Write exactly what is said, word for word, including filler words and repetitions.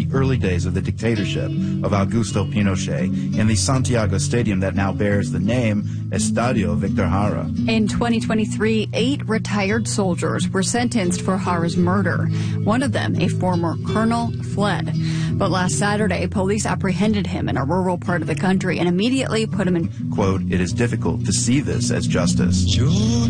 the early days of the dictatorship of Augusto Pinochet in the Santiago Stadium that now bears the name Estadio Victor Jara. In twenty twenty-three, eight retired soldiers were sentenced for Jara's murder. One of them, a former colonel, fled. But last Saturday, police apprehended him in a rural part of the country and immediately put him in. Quote, "It is difficult to see this as justice."